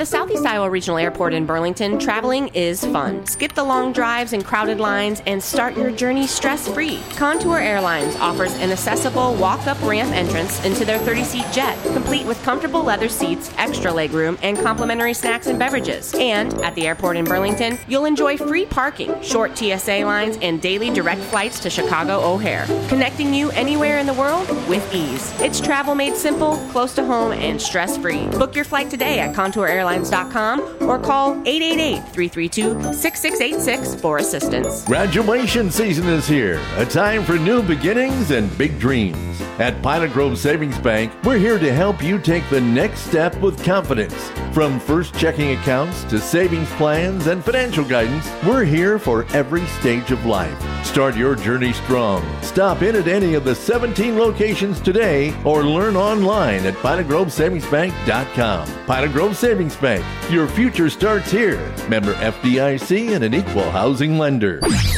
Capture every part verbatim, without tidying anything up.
the Southeast Iowa Regional Airport in Burlington, traveling is fun. Skip the long drives and crowded lines and start your journey stress-free. Contour Airlines offers an accessible walk-up ramp entrance into their thirty-seat jet, complete with comfortable leather seats, extra legroom, and complimentary snacks and beverages. And at the airport in Burlington, you'll enjoy free parking, short T S A lines, and daily direct flights to Chicago O'Hare, connecting you anywhere in the world with ease. It's travel made simple, close to home, and stress-free. Book your flight today at contour airlines dot com or call eight eight eight, three three two, six six eight six for assistance. Graduation season is here, a time for new beginnings and big dreams. At Pilot Grove Savings Bank, we're here to help you take the next step with confidence. From first checking accounts to savings plans and financial guidance, we're here for every stage of life. Start your journey strong. Stop in at any of the seventeen locations today or learn online at pilot grove savings bank dot com. Pilot Grove Savings Bank, your future starts here. Member F D I C and an equal housing lender.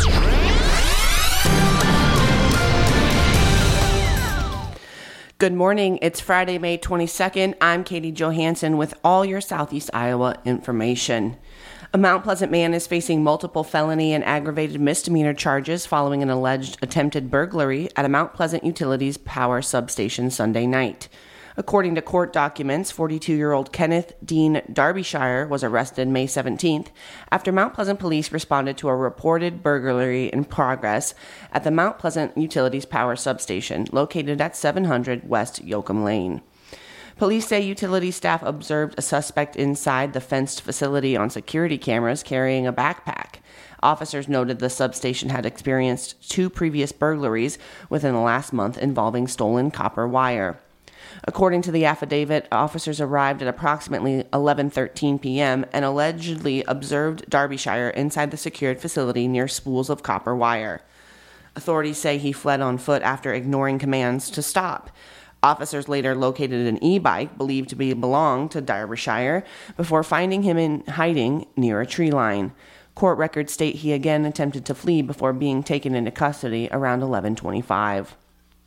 Good morning. It's Friday, May twenty-second. I'm Katie Johansson with all your Southeast Iowa information. A Mount Pleasant man is facing multiple felony and aggravated misdemeanor charges following an alleged attempted burglary at a Mount Pleasant Utilities power substation Sunday night. According to court documents, forty-two-year-old Kenneth Dean Darbyshire was arrested May seventeenth after Mount Pleasant police responded to a reported burglary in progress at the Mount Pleasant Utilities power substation located at seven hundred West Yoakum Lane. Police say utility staff observed a suspect inside the fenced facility on security cameras carrying a backpack. Officers noted the substation had experienced two previous burglaries within the last month involving stolen copper wire. According to the affidavit, officers arrived at approximately eleven thirteen p.m. and allegedly observed Darbyshire inside the secured facility near spools of copper wire. Authorities say he fled on foot after ignoring commands to stop. Officers later located an e-bike believed to be belong to Darbyshire before finding him in hiding near a tree line. Court records state he again attempted to flee before being taken into custody around eleven twenty-five.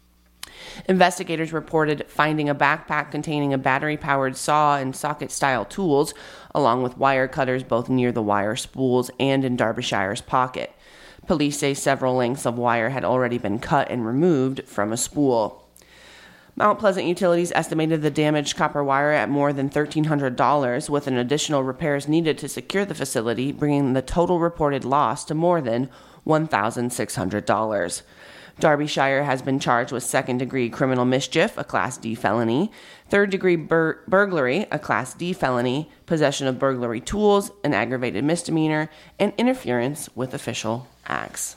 Investigators reported finding a backpack containing a battery-powered saw and socket-style tools, along with wire cutters both near the wire spools and in Darbyshire's pocket. Police say several lengths of wire had already been cut and removed from a spool. Mount Pleasant Utilities estimated the damaged copper wire at more than thirteen hundred dollars, with an additional repairs needed to secure the facility, bringing the total reported loss to more than one thousand six hundred dollars. Darbyshire has been charged with second-degree criminal mischief, a Class D felony, third-degree bur- burglary, a Class D felony, possession of burglary tools, an aggravated misdemeanor, and interference with official acts.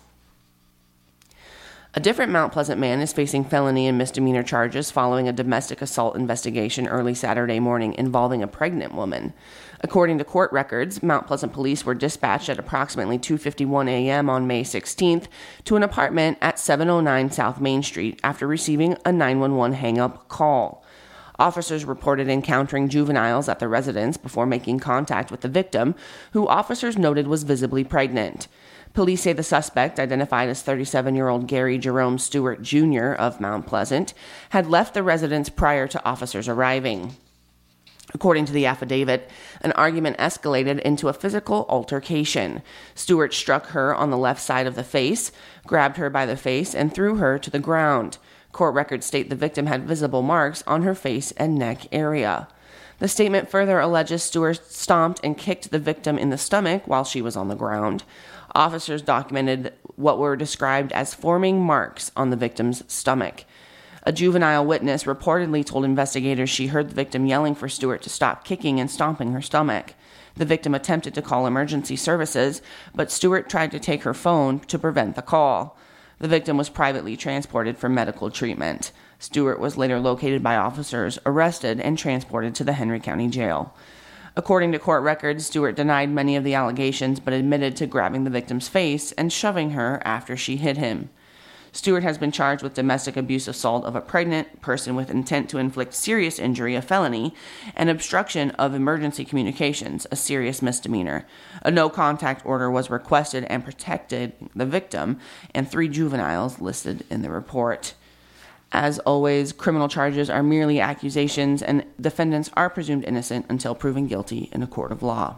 A different Mount Pleasant man is facing felony and misdemeanor charges following a domestic assault investigation early Saturday morning involving a pregnant woman. According to court records, Mount Pleasant police were dispatched at approximately two fifty-one a.m. on May sixteenth to an apartment at seven oh nine South Main Street after receiving a nine one one hang-up call. Officers reported encountering juveniles at the residence before making contact with the victim, who officers noted was visibly pregnant. Police say the suspect, identified as thirty-seven-year-old Gary Jerome Stewart Junior of Mount Pleasant, had left the residence prior to officers arriving. According to the affidavit, an argument escalated into a physical altercation. Stewart struck her on the left side of the face, grabbed her by the face, and threw her to the ground. Court records state the victim had visible marks on her face and neck area. The statement further alleges Stewart stomped and kicked the victim in the stomach while she was on the ground. Officers documented what were described as forming marks on the victim's stomach. A juvenile witness reportedly told investigators she heard the victim yelling for Stewart to stop kicking and stomping her stomach. The victim attempted to call emergency services, but Stewart tried to take her phone to prevent the call. The victim was privately transported for medical treatment. Stewart was later located by officers, arrested, and transported to the Henry County Jail. According to court records, Stewart denied many of the allegations but admitted to grabbing the victim's face and shoving her after she hit him. Stewart has been charged with domestic abuse assault of a pregnant person with intent to inflict serious injury, a felony, and obstruction of emergency communications, a serious misdemeanor. A no-contact order was requested and protected the victim and three juveniles listed in the report. As always, criminal charges are merely accusations, and defendants are presumed innocent until proven guilty in a court of law.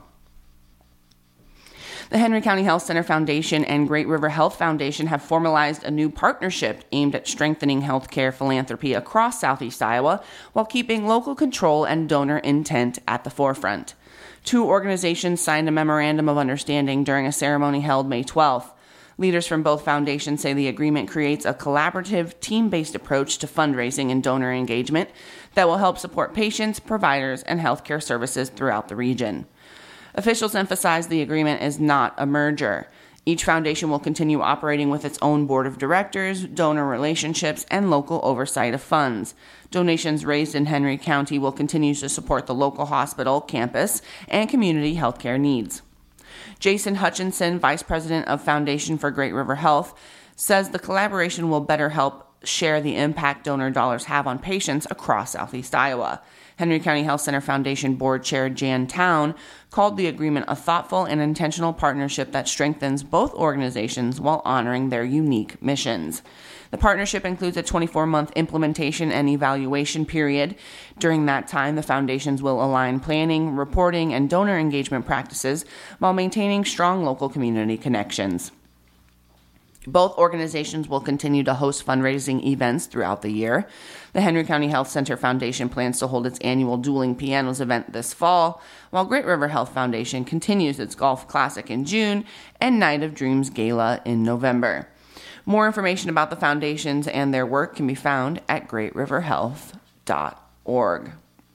The Henry County Health Center Foundation and Great River Health Foundation have formalized a new partnership aimed at strengthening healthcare philanthropy across Southeast Iowa while keeping local control and donor intent at the forefront. Two organizations signed a memorandum of understanding during a ceremony held May twelfth. Leaders from both foundations say the agreement creates a collaborative, team-based approach to fundraising and donor engagement that will help support patients, providers, and healthcare services throughout the region. Officials emphasize the agreement is not a merger. Each foundation will continue operating with its own board of directors, donor relationships, and local oversight of funds. Donations raised in Henry County will continue to support the local hospital, campus, and community healthcare needs. Jason Hutchinson, Vice President of Foundation for Great River Health, says the collaboration will better help share the impact donor dollars have on patients across Southeast Iowa. Henry County Health Center Foundation Board Chair Jan Town called the agreement a thoughtful and intentional partnership that strengthens both organizations while honoring their unique missions. The partnership includes a twenty-four month implementation and evaluation period. During that time, the foundations will align planning, reporting, and donor engagement practices while maintaining strong local community connections. Both organizations will continue to host fundraising events throughout the year. The Henry County Health Center Foundation plans to hold its annual Dueling Pianos event this fall, while Great River Health Foundation continues its Golf Classic in June and Night of Dreams Gala in November. More information about the foundations and their work can be found at great river health dot org.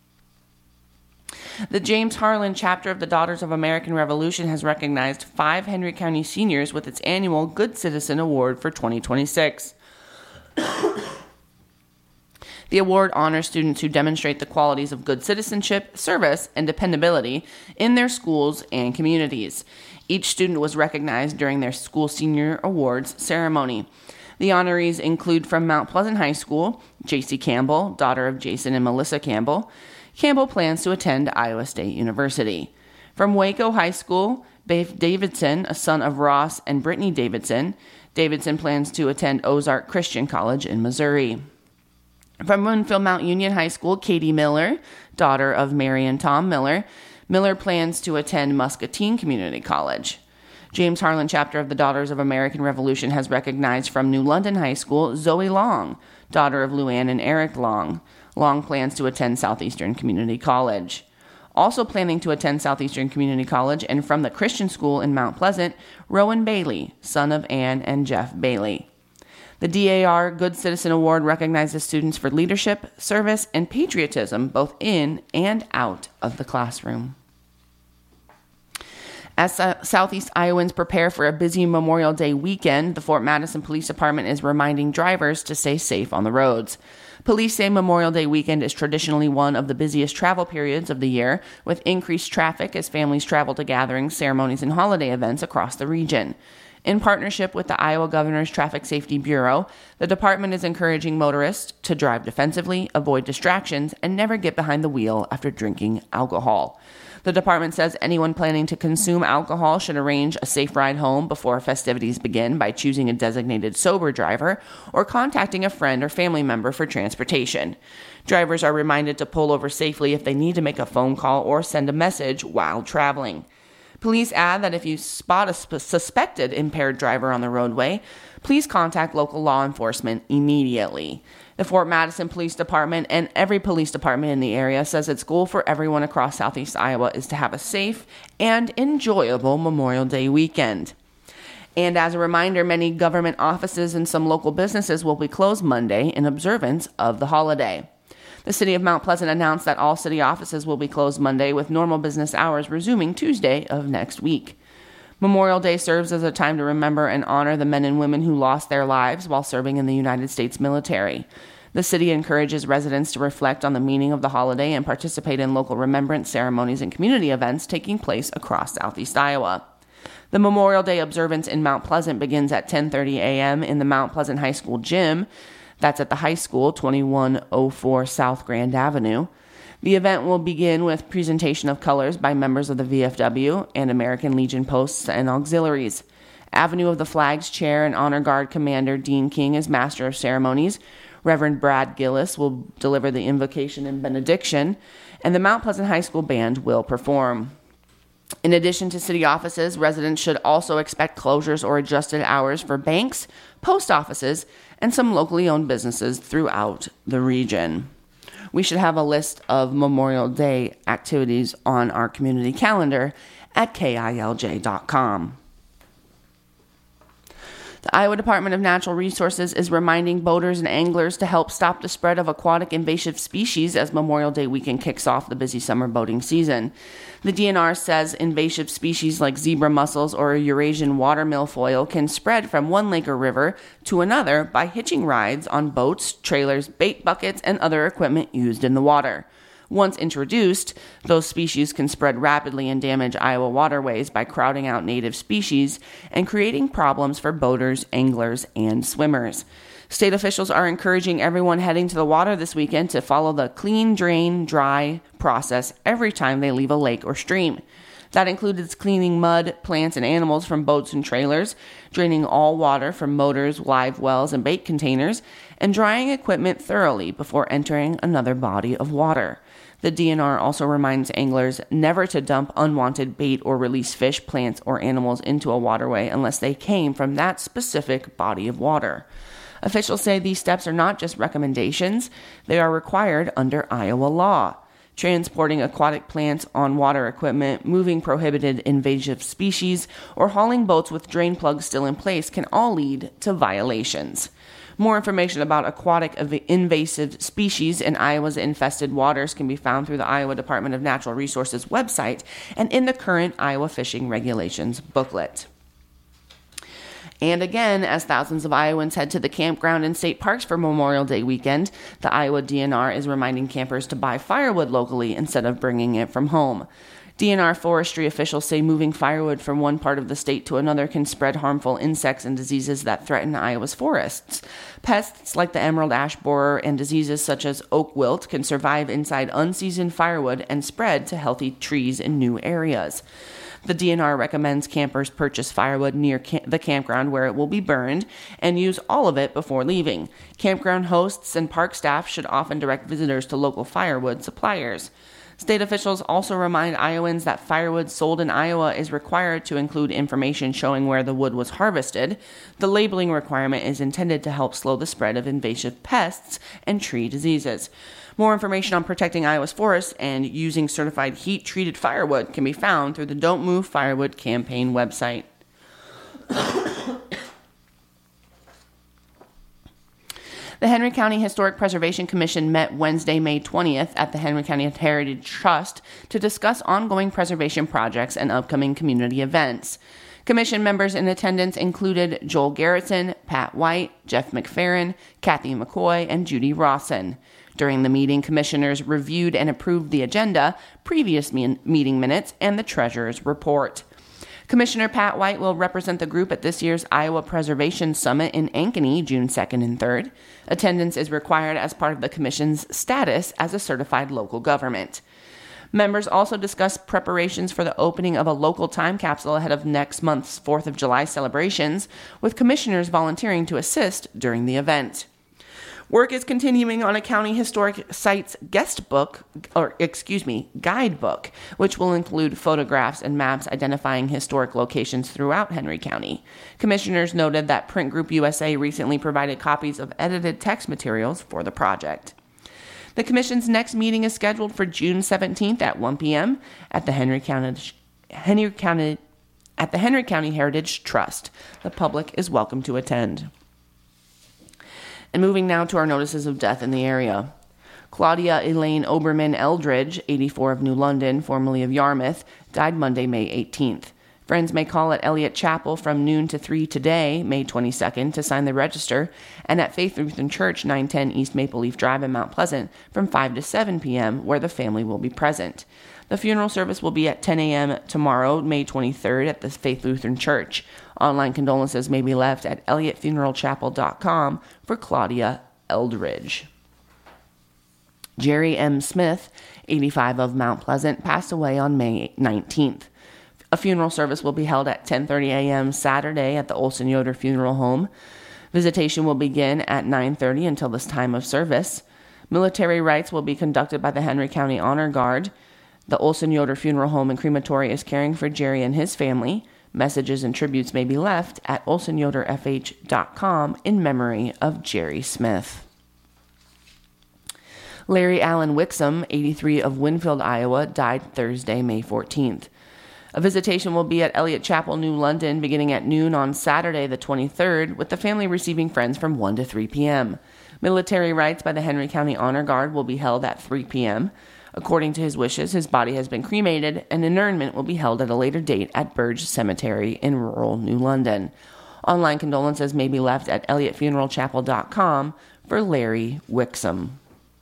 The James Harlan chapter of the Daughters of American Revolution has recognized five Henry County seniors with its annual Good Citizen Award for twenty twenty-six. The award honors students who demonstrate the qualities of good citizenship, service, and dependability in their schools and communities. Each student was recognized during their school senior awards ceremony. The honorees include from Mount Pleasant High School, J C Campbell, daughter of Jason and Melissa Campbell. Campbell plans to attend Iowa State University. From Waco High School, Dave Davidson, a son of Ross and Brittany Davidson. Davidson plans to attend Ozark Christian College in Missouri. From Winfield Mount Union High School, Katie Miller, daughter of Mary and Tom Miller. Miller plans to attend Muscatine Community College. James Harlan chapter of the Daughters of American Revolution has recognized from New London High School, Zoe Long, daughter of Luann and Eric Long. Long plans to attend Southeastern Community College. Also planning to attend Southeastern Community College and from the Christian School in Mount Pleasant, Rowan Bailey, son of Ann and Jeff Bailey. The D A R Good Citizen Award recognizes students for leadership, service, and patriotism both in and out of the classroom. As Southeast Iowans prepare for a busy Memorial Day weekend, the Fort Madison Police Department is reminding drivers to stay safe on the roads. Police say Memorial Day weekend is traditionally one of the busiest travel periods of the year, with increased traffic as families travel to gatherings, ceremonies, and holiday events across the region. In partnership with the Iowa Governor's Traffic Safety Bureau, the department is encouraging motorists to drive defensively, avoid distractions, and never get behind the wheel after drinking alcohol. The department says anyone planning to consume alcohol should arrange a safe ride home before festivities begin by choosing a designated sober driver or contacting a friend or family member for transportation. Drivers are reminded to pull over safely if they need to make a phone call or send a message while traveling. Police add that if you spot a sp- suspected impaired driver on the roadway, please contact local law enforcement immediately. The Fort Madison Police Department and every police department in the area says its goal for everyone across Southeast Iowa is to have a safe and enjoyable Memorial Day weekend. And as a reminder, many government offices and some local businesses will be closed Monday in observance of the holiday. The city of Mount Pleasant announced that all city offices will be closed Monday, with normal business hours resuming Tuesday of next week. Memorial Day serves as a time to remember and honor the men and women who lost their lives while serving in the United States military. The city encourages residents to reflect on the meaning of the holiday and participate in local remembrance ceremonies and community events taking place across Southeast Iowa. The Memorial Day observance in Mount Pleasant begins at ten thirty a.m. in the Mount Pleasant High School gym. That's at the high school, twenty-one oh four South Grand Avenue. The event will begin with presentation of colors by members of the V F W and American Legion posts and auxiliaries. Avenue of the Flag's chair and Honor Guard Commander Dean King is master of ceremonies. Reverend Brad Gillis will deliver the invocation and benediction, and the Mount Pleasant High School Band will perform. In addition to city offices, residents should also expect closures or adjusted hours for banks, post offices, and some locally owned businesses throughout the region. We should have a list of Memorial Day activities on our community calendar at K I L J dot com. The Iowa Department of Natural Resources is reminding boaters and anglers to help stop the spread of aquatic invasive species as Memorial Day weekend kicks off the busy summer boating season. The D N R says invasive species like zebra mussels or Eurasian water milfoil can spread from one lake or river to another by hitching rides on boats, trailers, bait buckets, and other equipment used in the water. Once introduced, those species can spread rapidly and damage Iowa waterways by crowding out native species and creating problems for boaters, anglers, and swimmers. State officials are encouraging everyone heading to the water this weekend to follow the clean, drain, dry process every time they leave a lake or stream. That includes cleaning mud, plants, and animals from boats and trailers, draining all water from motors, live wells, and bait containers, and drying equipment thoroughly before entering another body of water. The D N R also reminds anglers never to dump unwanted bait or release fish, plants, or animals into a waterway unless they came from that specific body of water. Officials say these steps are not just recommendations, they are required under Iowa law. Transporting aquatic plants on water equipment, moving prohibited invasive species, or hauling boats with drain plugs still in place can all lead to violations. More information about aquatic invasive species in Iowa's infested waters can be found through the Iowa Department of Natural Resources website and in the current Iowa Fishing Regulations booklet. And again, as thousands of Iowans head to the campground and state parks for Memorial Day weekend, the Iowa D N R is reminding campers to buy firewood locally instead of bringing it from home. D N R forestry officials say moving firewood from one part of the state to another can spread harmful insects and diseases that threaten Iowa's forests. Pests like the emerald ash borer and diseases such as oak wilt can survive inside unseasoned firewood and spread to healthy trees in new areas. The D N R recommends campers purchase firewood near camp- the campground where it will be burned and use all of it before leaving. Campground hosts and park staff should often direct visitors to local firewood suppliers. State officials also remind Iowans that firewood sold in Iowa is required to include information showing where the wood was harvested. The labeling requirement is intended to help slow the spread of invasive pests and tree diseases. More information on protecting Iowa's forests and using certified heat-treated firewood can be found through the Don't Move Firewood campaign website. The Henry County Historic Preservation Commission met Wednesday, May twentieth at the Henry County Heritage Trust to discuss ongoing preservation projects and upcoming community events. Commission members in attendance included Joel Garrettson, Pat White, Jeff McFerrin, Kathy McCoy, and Judy Rawson. During the meeting, commissioners reviewed and approved the agenda, previous me- meeting minutes, and the treasurer's report. Commissioner Pat White will represent the group at this year's Iowa Preservation Summit in Ankeny, June second and third. Attendance is required as part of the Commission's status as a certified local government. Members also discussed preparations for the opening of a local time capsule ahead of next month's fourth of July celebrations, with commissioners volunteering to assist during the event. Work is continuing on a county historic sites guest book, or excuse me, guidebook, which will include photographs and maps identifying historic locations throughout Henry County. Commissioners noted that Print Group U S A recently provided copies of edited text materials for the project. The Commission's next meeting is scheduled for June seventeenth at one p.m. at the Henry County, Henry County, at the Henry County Heritage Trust. The public is welcome to attend. And moving now to our notices of death in the area. Claudia Elaine Oberman Eldridge, eighty-four, of New London, formerly of Yarmouth, died Monday, May eighteenth. Friends may call at Elliott Chapel from noon to three today, May twenty-second, to sign the register, and at Faith Lutheran Church, nine ten East Maple Leaf Drive in Mount Pleasant, from five to seven p.m., where the family will be present. The funeral service will be at ten a.m. tomorrow, May twenty-third, at the Faith Lutheran Church. Online condolences may be left at elliott funeral chapel dot com for Claudia Eldridge. Jerry M. Smith, eighty-five, of Mount Pleasant, passed away on May nineteenth. A funeral service will be held at ten thirty a.m. Saturday at the Olson Yoder Funeral Home. Visitation will begin at nine thirty until this time of service. Military rites will be conducted by the Henry County Honor Guard. The Olson Yoder Funeral Home and Crematory is caring for Jerry and his family. Messages and tributes may be left at olson yoder f h dot com in memory of Jerry Smith. Larry Allen Wixom, eighty-three, of Winfield, Iowa, died Thursday, May fourteenth. A visitation will be at Elliott Chapel, New London, beginning at noon on Saturday, the twenty-third, with the family receiving friends from one to three p.m. Military rites by the Henry County Honor Guard will be held at three p.m. According to his wishes, his body has been cremated, and inurnment will be held at a later date at Burge Cemetery in rural New London. Online condolences may be left at elliott funeral chapel dot com for Larry Wixom.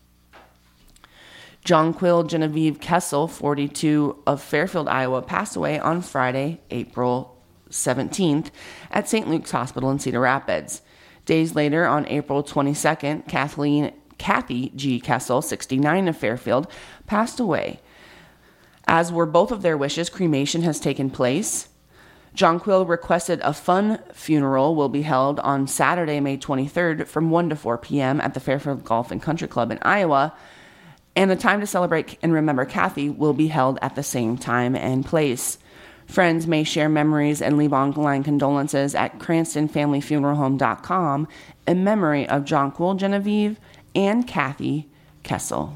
Jonquil Genevieve Kessel, forty-two, of Fairfield, Iowa, passed away on Friday, April seventeenth, at Saint Luke's Hospital in Cedar Rapids. Days later, on April twenty-second, Kathleen Kathy G. Kessel, sixty-nine, of Fairfield, passed away. As were both of their wishes, cremation has taken place. Jonquil requested a fun funeral will be held on Saturday, May twenty-third, from one to four p.m. at the Fairfield Golf and Country Club in Iowa, and a time to celebrate and remember Kathy will be held at the same time and place. Friends may share memories and leave online condolences at cranston family funeral home dot com in memory of Jonquil Genevieve and Kathy Kessel.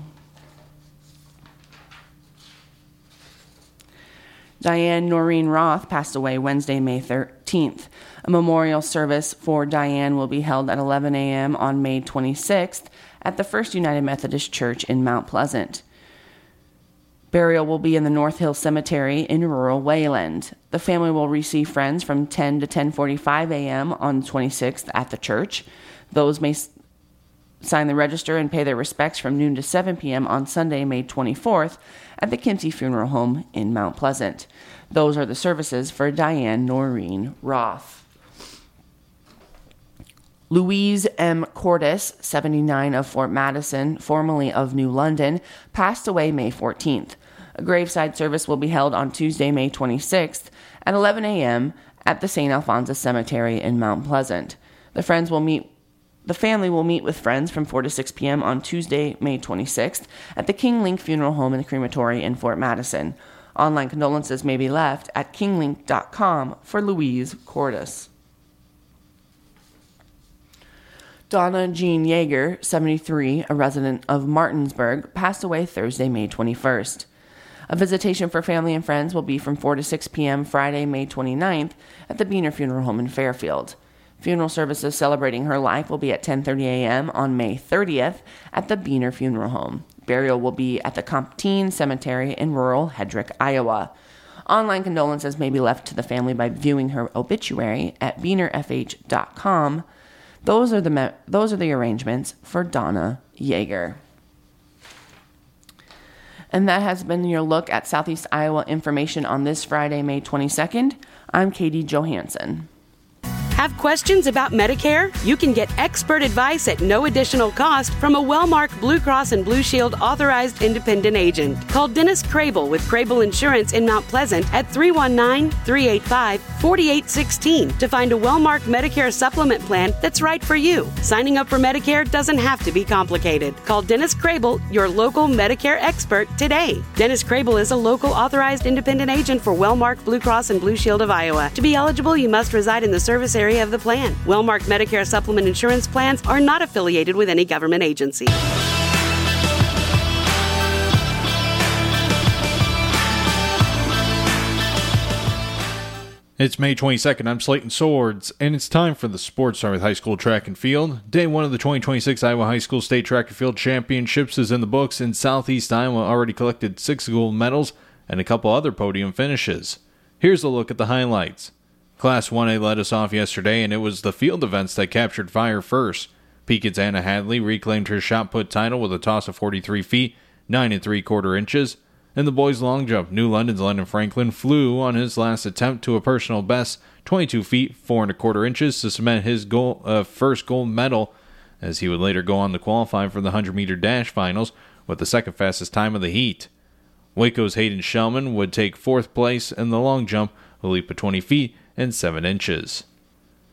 Diane Noreen Roth passed away Wednesday, May thirteenth. A memorial service for Diane will be held at eleven a.m. on May twenty-sixth at the First United Methodist Church in Mount Pleasant. Burial will be in the North Hill Cemetery in rural Wayland. The family will receive friends from ten to ten forty-five a.m. on the twenty-sixth at the church. Those may s- sign the register and pay their respects from noon to seven p.m. on Sunday, May twenty-fourth at the Kimsey Funeral Home in Mount Pleasant. Those are the services for Diane Noreen Roth. Louise M. Cordes, seventy-nine, of Fort Madison, formerly of New London, passed away May fourteenth. A graveside service will be held on Tuesday, May twenty-sixth at eleven a.m. at the Saint Alphonsus Cemetery in Mount Pleasant. The friends will meet The family will meet with friends from four to six p.m. on Tuesday, May twenty-sixth at the King Link Funeral Home and Crematory in Fort Madison. Online condolences may be left at king link dot com for Louise Cordes. Donna Jean Yeager, seventy-three, a resident of Martinsburg, passed away Thursday, May twenty-first. A visitation for family and friends will be from four to six p.m. Friday, May twenty-ninth at the Beener Funeral Home in Fairfield. Funeral services celebrating her life will be at ten thirty a.m. on May thirtieth at the Beener Funeral Home. Burial will be at the Comptine Cemetery in rural Hedrick, Iowa. Online condolences may be left to the family by viewing her obituary at beener f h dot com. Those are the me- those are the arrangements for Donna Yeager. And that has been your look at Southeast Iowa information on this Friday, May twenty-second. I'm Katie Johansson. Have questions about Medicare? You can get expert advice at no additional cost from a well-marked Blue Cross and Blue Shield authorized independent agent. Call Dennis Crable with Crable Insurance in Mount Pleasant at three one nine, three eight five, four eight one six to find a well-marked Medicare supplement plan that's right for you. Signing up for Medicare doesn't have to be complicated. Call Dennis Crable, your local Medicare expert, today. Dennis Crable is a local authorized independent agent for well-marked Blue Cross and Blue Shield of Iowa. To be eligible, you must reside in the service area of the plan. Well-marked Medicare supplement insurance plans are not affiliated with any government agency. It's May twenty-second. I'm Slayton Swords, and it's time for the Sports Start with High School Track and Field. Day one of the twenty twenty-six Iowa High School State Track and Field Championships is in the books, and Southeast Iowa already collected six gold medals and a couple other podium finishes. Here's a look at the highlights. Class one A led us off yesterday, and it was the field events that captured fire first. Pekin's Anna Hadley reclaimed her shot put title with a toss of forty-three feet, nine and three quarter inches. In the boys' long jump, New London's Lennon Franklin flew on his last attempt to a personal best, twenty-two feet, four and a quarter inches, to cement his goal, uh, first gold medal, as he would later go on to qualify for the one hundred meter dash finals with the second fastest time of the heat. Waco's Hayden Shellman would take fourth place in the long jump, a leap of twenty feet and seven inches.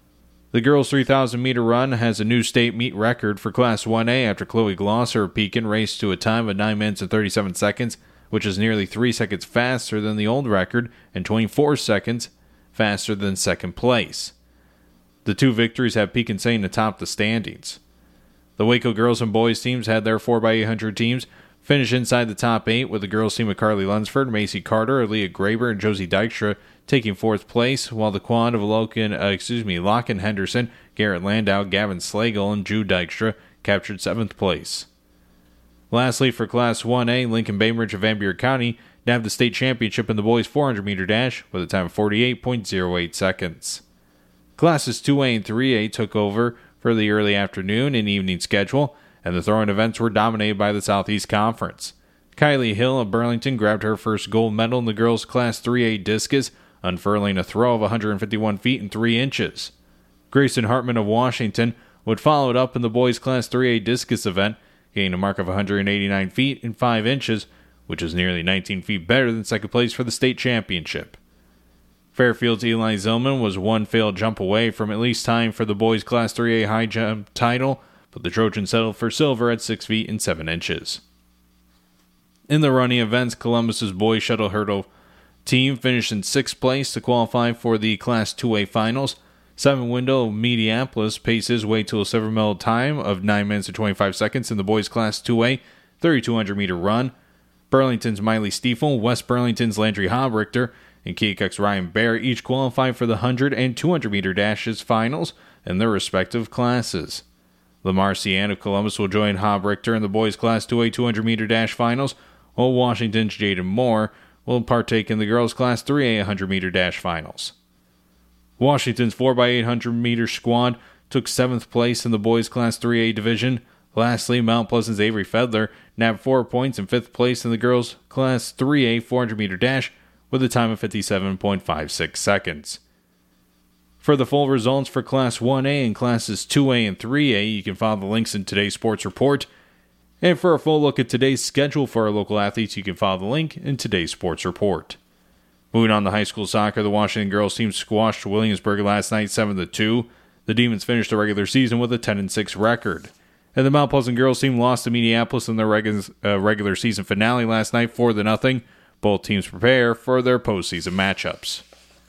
The girls' three thousand meter run has a new state meet record for Class one A after Chloe Glosser of Pekin raced to a time of nine minutes and thirty-seven seconds, which is nearly three seconds faster than the old record and twenty-four seconds faster than second place. The two victories have Pekin staying atop the standings. The Waco girls and boys teams had their four by eight hundred teams finish inside the top eight, with the girls team of Carly Lunsford, Macy Carter, Aaliyah Graber, and Josie Dykstra taking fourth place, while the quad of Loken, uh, excuse me, Locken Henderson, Garrett Landau, Gavin Slagle, and Jude Dykstra captured seventh place. Lastly, for Class one A, Lincoln Bainbridge of Van Buren County nabbed the state championship in the boys' four hundred meter dash with a time of forty-eight point oh eight seconds. Classes two A and three A took over for the early afternoon and evening schedule, and the throwing events were dominated by the Southeast Conference. Kylie Hill of Burlington grabbed her first gold medal in the girls' Class three A discus, unfurling a throw of one hundred fifty-one feet and three inches. Grayson Hartman of Washington would follow it up in the boys' Class three A discus event, gaining a mark of one hundred eighty-nine feet and five inches, which is nearly nineteen feet better than second place for the state championship. Fairfield's Eli Zillman was one failed jump away from at least tying for the boys' Class three A high jump title, but the Trojans settled for silver at six feet and seven inches. In the running events, Columbus's boys shuttle hurdle team finished in sixth place to qualify for the Class two A finals. Simon Wendell of Mediapolis paced his way to a silver medal time of nine minutes and twenty-five seconds in the boys' Class two A thirty-two hundred meter run. Burlington's Miley Stiefel, West Burlington's Landry Hobrichter, and Keokuk's Ryan Bear each qualified for the one hundred and two hundred meter dashes finals in their respective classes. Lamar Cian of Columbus will join Hobrichter in the boys' Class two A two hundred meter dash finals, while Washington's Jaden Moore will partake in the girls' Class three A one hundred meter dash finals. Washington's four by eight hundred meter squad took seventh place in the boys' Class three A division. Lastly, Mount Pleasant's Avery Fedler nabbed four points in fifth place in the girls' Class three A four hundred meter dash with a time of fifty-seven point five six seconds. For the full results for Class one A and Classes two A and three A, you can follow the links in today's sports report. And for a full look at today's schedule for our local athletes, you can follow the link in today's sports report. Moving on to high school soccer, the Washington girls team squashed Williamsburg last night seven to two. The Demons finished the regular season with a ten and six record. And the Mount Pleasant girls team lost to Minneapolis in their regu- uh, regular season finale last night four to nothing. Both teams prepare for their postseason matchups.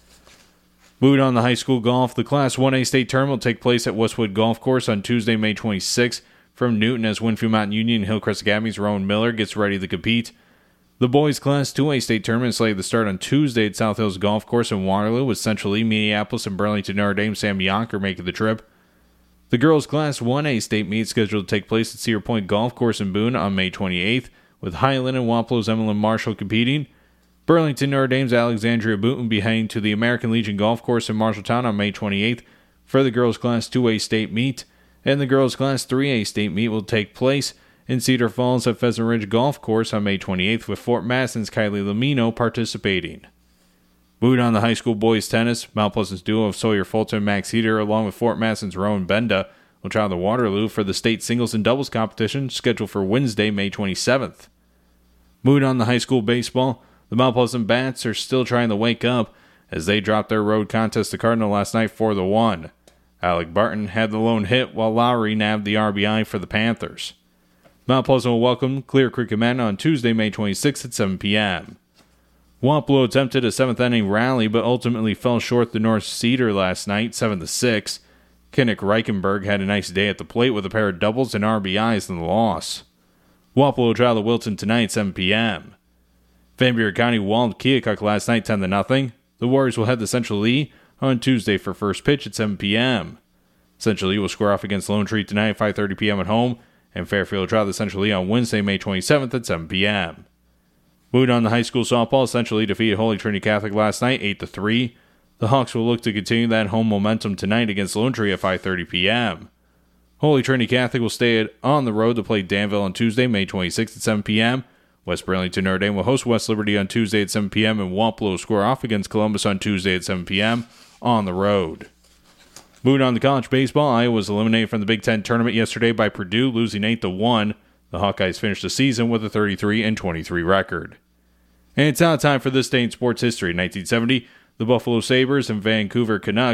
Moving on to high school golf, the Class one A state tournament will take place at Westwood Golf Course on Tuesday, May twenty-sixth. From Newton, as Winfield Mountain Union and Hillcrest Academy's Rowan Miller gets ready to compete. The boys' Class two A state tournament is slated to start on Tuesday at South Hills Golf Course in Waterloo, with Central Lee, Minneapolis, and Burlington Notre Dame Sam Yonker making the trip. The girls' Class one A state meet is scheduled to take place at Cedar Point Golf Course in Boone on May twenty-eighth, with Highland and Waplow's Emily Marshall competing. Burlington Notre Dame's Alexandria Booton will be heading to the American Legion Golf Course in Marshalltown on May twenty-eighth for the girls' Class two A state meet, and the girls' Class three A state meet will take place in Cedar Falls at Pheasant Ridge Golf Course on May twenty-eighth, with Fort Madison's Kylie Lamino participating. Moving on to high school boys tennis, Mount Pleasant's duo of Sawyer Fulton and Max Heater, along with Fort Madison's Rowan Benda, will travel to Waterloo for the state singles and doubles competition scheduled for Wednesday, May twenty-seventh. Moving on to high school baseball, the Mount Pleasant Bats are still trying to wake up as they dropped their road contest to Cardinal last night four to one. Alec Barton had the lone hit while Lowry nabbed the R B I for the Panthers. Mount Pleasant will welcome Clear Creek Amana on Tuesday, May twenty-sixth at seven p.m. Wapello attempted a seventh inning rally but ultimately fell short to North Cedar last night, seven to six. Kinnick Reichenberg had a nice day at the plate with a pair of doubles and R B Is in the loss. Wapello will travel to Wilton tonight at seven p.m. Van Buren County walled Keokuk last night ten to nothing. The Warriors will head to Central Lee on Tuesday for first pitch at seven p.m. Central Lee will square off against Lone Tree tonight at five thirty p.m. at home, and Fairfield will travel to Central Lee on Wednesday, May twenty-seventh at seven p.m. Moving on to high school softball, Central Lee defeated Holy Trinity Catholic last night eight to three. The Hawks will look to continue that home momentum tonight against Lone Tree at five thirty p.m. Holy Trinity Catholic will stay on the road to play Danville on Tuesday, May twenty-sixth at seven p.m. West Burlington Notre Dame will host West Liberty on Tuesday at seven p.m. and Wapello will square off against Columbus on Tuesday at seven p.m. on the road. Moving on to college baseball, Iowa was eliminated from the Big Ten tournament yesterday by Purdue, losing eight to one. The Hawkeyes finished the season with a thirty-three and twenty-three record. And it's now time for this day in sports history. In nineteen seventy, the Buffalo Sabres and Vancouver Canucks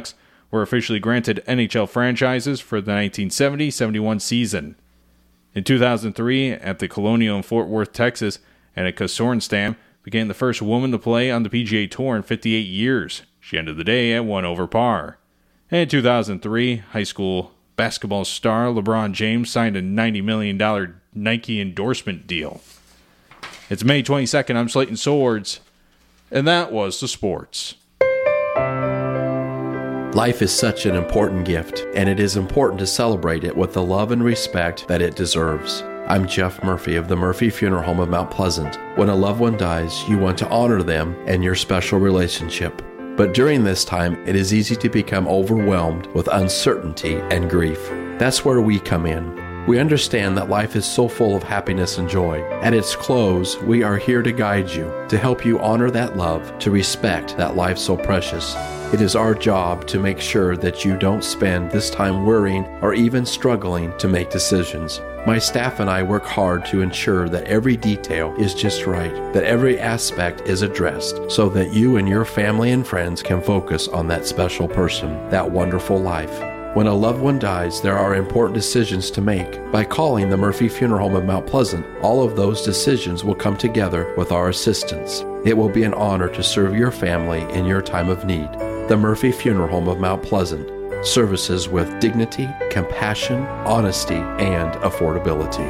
were officially granted N H L franchises for the nineteen seventy seventy-one season. In two thousand three, at the Colonial in Fort Worth, Texas, Annika Sorenstam became the first woman to play on the P G A Tour in fifty-eight years. She ended the day at one over par. And in two thousand three, high school basketball star LeBron James signed a ninety million dollars Nike endorsement deal. It's May twenty-second. I'm Slayton Swords, and that was the sports. Life is such an important gift, and it is important to celebrate it with the love and respect that it deserves. I'm Jeff Murphy of the Murphy Funeral Home of Mount Pleasant. When a loved one dies, you want to honor them and your special relationship. But during this time, it is easy to become overwhelmed with uncertainty and grief. That's where we come in. We understand that life is so full of happiness and joy. At its close, we are here to guide you, to help you honor that love, to respect that life so precious. It is our job to make sure that you don't spend this time worrying or even struggling to make decisions. My staff and I work hard to ensure that every detail is just right, that every aspect is addressed, so that you and your family and friends can focus on that special person, that wonderful life. When a loved one dies, there are important decisions to make. By calling the Murphy Funeral Home of Mount Pleasant, all of those decisions will come together with our assistance. It will be an honor to serve your family in your time of need. The Murphy Funeral Home of Mount Pleasant. Services with dignity, compassion, honesty, and affordability.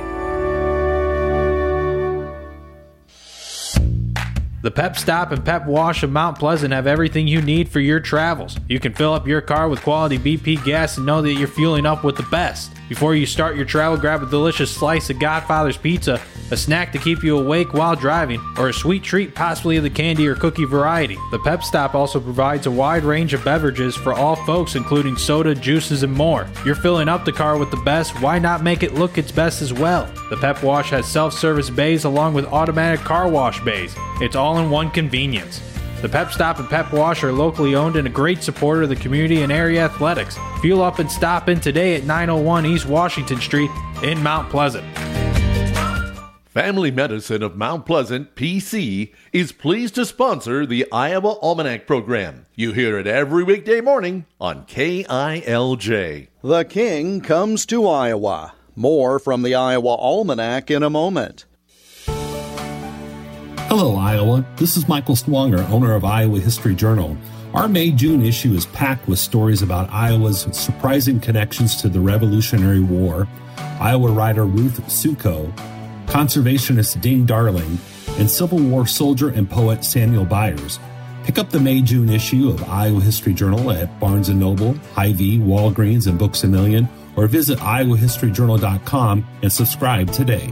The Pep Stop and Pep Wash of Mount Pleasant have everything you need for your travels. You can fill up your car with quality B P gas and know that you're fueling up with the best. Before you start your travel, grab a delicious slice of Godfather's Pizza, a snack to keep you awake while driving, or a sweet treat possibly of the candy or cookie variety. The Pep Stop also provides a wide range of beverages for all folks, including soda, juices, and more. You're filling up the car with the best, why not make it look its best as well? The Pep Wash has self-service bays along with automatic car wash bays. It's all in one convenience. The Pep Stop and Pep Wash are locally owned and a great supporter of the community and area athletics. Fuel up and stop in today at nine oh one East Washington Street in Mount Pleasant. Family Medicine of Mount Pleasant, P C, is pleased to sponsor the Iowa Almanac program. You hear it every weekday morning on K I L J. The King comes to Iowa. More from the Iowa Almanac in a moment. Hello, Iowa. This is Michael Swanger, owner of Iowa History Journal. Our May-June issue is packed with stories about Iowa's surprising connections to the Revolutionary War, Iowa writer Ruth Suko, conservationist Ding Darling, and Civil War soldier and poet Samuel Byers. Pick up the May-June issue of Iowa History Journal at Barnes and Noble, Hy-Vee, Walgreens, and Books A Million, or visit iowa history journal dot com and subscribe today.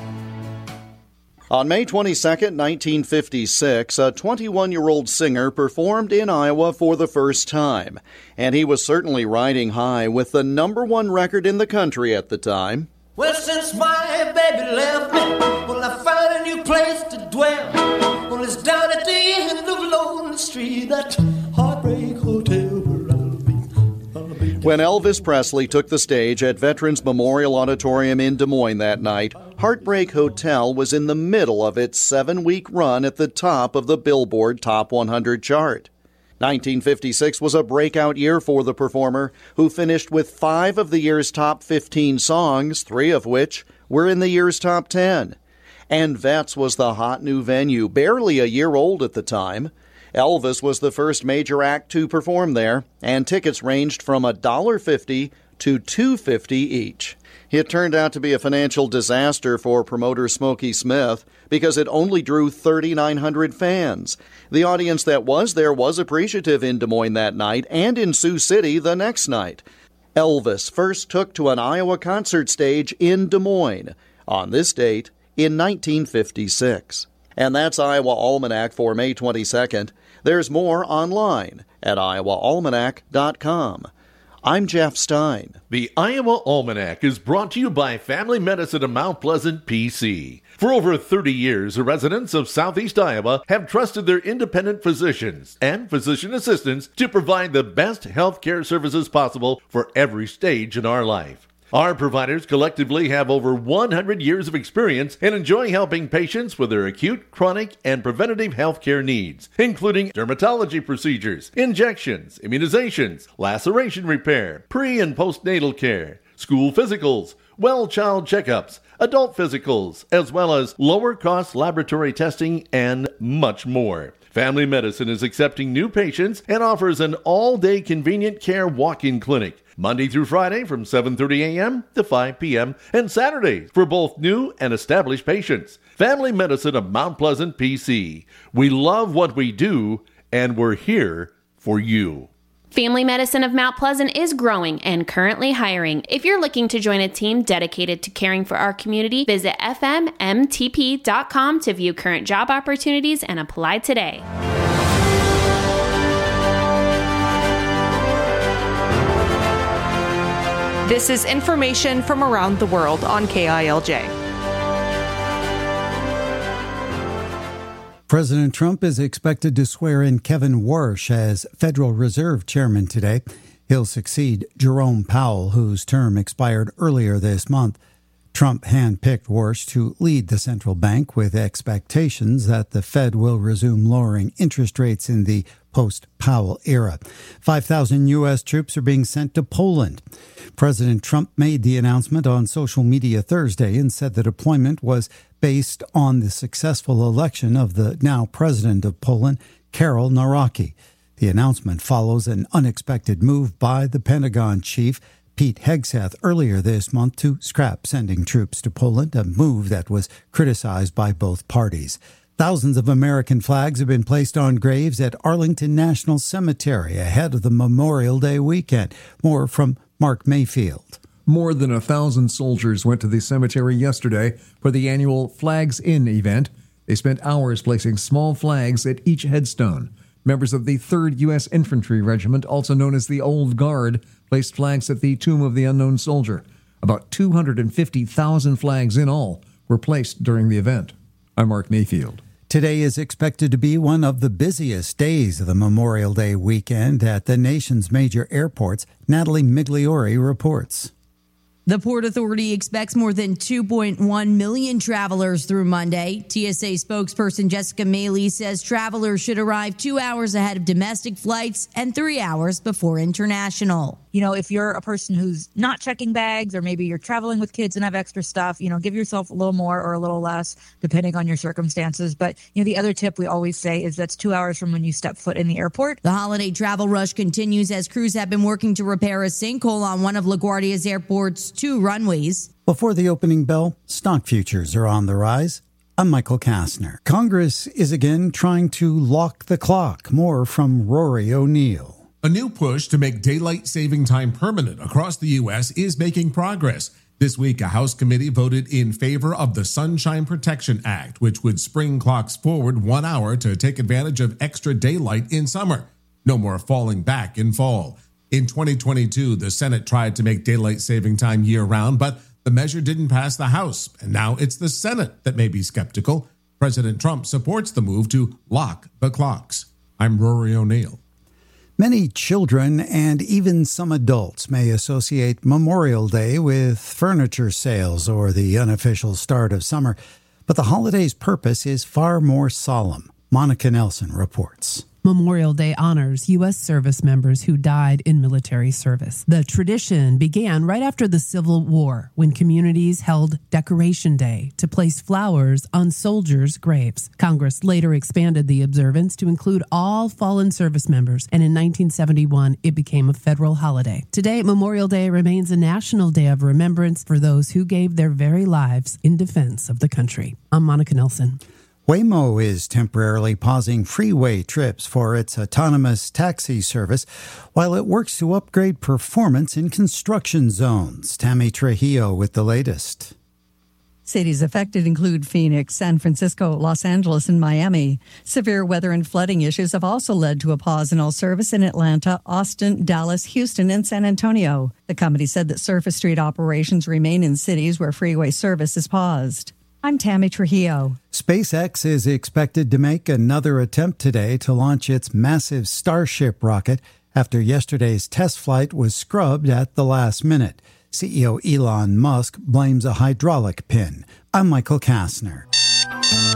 On May twenty-second, nineteen fifty-six, a twenty-one-year-old singer performed in Iowa for the first time, and he was certainly riding high with the number one record in the country at the time. Well, since my baby left me, well, I found a new place to dwell. Well, it's down at the end of Lonely Street, that Heartbreak Hotel where I'll be. I'll be When Elvis Presley took the stage at Veterans Memorial Auditorium in Des Moines that night, Heartbreak Hotel was in the middle of its seven-week run at the top of the Billboard Top one hundred chart. nineteen fifty-six was a breakout year for the performer, who finished with five of the year's top fifteen songs, three of which were in the year's top ten. And Vets was the hot new venue, barely a year old at the time. Elvis was the first major act to perform there, and tickets ranged from one dollar fifty to two dollars fifty each. It turned out to be a financial disaster for promoter Smokey Smith because it only drew three thousand nine hundred fans. The audience that was there was appreciative in Des Moines that night and in Sioux City the next night. Elvis first took to an Iowa concert stage in Des Moines on this date in nineteen fifty-six. And that's Iowa Almanac for May twenty-second. There's more online at iowa almanac dot com. I'm Jeff Stein. The Iowa Almanac is brought to you by Family Medicine of Mount Pleasant, P C. For over thirty years, the residents of Southeast Iowa have trusted their independent physicians and physician assistants to provide the best health care services possible for every stage in our life. Our providers collectively have over one hundred years of experience and enjoy helping patients with their acute, chronic, and preventative health care needs, including dermatology procedures, injections, immunizations, laceration repair, pre- and postnatal care, school physicals, well child checkups, adult physicals, as well as lower-cost laboratory testing, and much more. Family Medicine is accepting new patients and offers an all-day convenient care walk-in clinic, Monday through Friday from seven thirty a.m. to five p.m. and Saturdays for both new and established patients. Family Medicine of Mount Pleasant, P C. We love what we do, and we're here for you. Family Medicine of Mount Pleasant is growing and currently hiring. If you're looking to join a team dedicated to caring for our community, visit f m m t p dot com to view current job opportunities and apply today. This is information from around the world on K I L J. President Trump is expected to swear in Kevin Warsh as Federal Reserve Chairman today. He'll succeed Jerome Powell, whose term expired earlier this month. Trump handpicked Warsh to lead the central bank with expectations that the Fed will resume lowering interest rates in the post-Powell era. five thousand U S troops are being sent to Poland. President Trump made the announcement on social media Thursday and said the deployment was based on the successful election of the now president of Poland, Karol Nawrocki. The announcement follows an unexpected move by the Pentagon chief, Pete Hegseth, earlier this month to scrap sending troops to Poland, a move that was criticized by both parties. Thousands of American flags have been placed on graves at Arlington National Cemetery ahead of the Memorial Day weekend. More from Mark Mayfield. More than a thousand soldiers went to the cemetery yesterday for the annual Flags In event. They spent hours placing small flags at each headstone. Members of the third U S Infantry Regiment, also known as the Old Guard, placed flags at the Tomb of the Unknown Soldier. About two hundred fifty thousand flags in all were placed during the event. I'm Mark Mayfield. Today is expected to be one of the busiest days of the Memorial Day weekend at the nation's major airports. Natalie Migliori reports. The Port Authority expects more than two point one million travelers through Monday. T S A spokesperson Jessica Maley says travelers should arrive two hours ahead of domestic flights and three hours before international. You know, if you're a person who's not checking bags, or maybe you're traveling with kids and have extra stuff, you know, give yourself a little more or a little less, depending on your circumstances. But, you know, the other tip we always say is that's two hours from when you step foot in the airport. The holiday travel rush continues as crews have been working to repair a sinkhole on one of LaGuardia's airport's two runways. Before the opening bell, stock futures are on the rise. I'm Michael Kastner. Congress is again trying to lock the clock. More from Rory O'Neill. A new push to make daylight saving time permanent across the U S is making progress. This week, a House committee voted in favor of the Sunshine Protection Act, which would spring clocks forward one hour to take advantage of extra daylight in summer. No more falling back in fall. In twenty twenty-two, the Senate tried to make daylight saving time year-round, but the measure didn't pass the House, and now it's the Senate that may be skeptical. President Trump supports the move to lock the clocks. I'm Rory O'Neill. Many children and even some adults may associate Memorial Day with furniture sales or the unofficial start of summer, but the holiday's purpose is far more solemn. Monica Nelson reports. Memorial Day honors U S service members who died in military service. The tradition began right after the Civil War, when communities held Decoration Day to place flowers on soldiers' graves. Congress later expanded the observance to include all fallen service members, and in nineteen seventy-one, it became a federal holiday. Today, Memorial Day remains a national day of remembrance for those who gave their very lives in defense of the country. I'm Monica Nelson. Waymo is temporarily pausing freeway trips for its autonomous taxi service while it works to upgrade performance in construction zones. Tammy Trujillo with the latest. Cities affected include Phoenix, San Francisco, Los Angeles, and Miami. Severe weather and flooding issues have also led to a pause in all service in Atlanta, Austin, Dallas, Houston, and San Antonio. The company said that surface street operations remain in cities where freeway service is paused. I'm Tammy Trujillo. SpaceX is expected to make another attempt today to launch its massive Starship rocket after yesterday's test flight was scrubbed at the last minute. C E O Elon Musk blames a hydraulic pin. I'm Michael Kastner.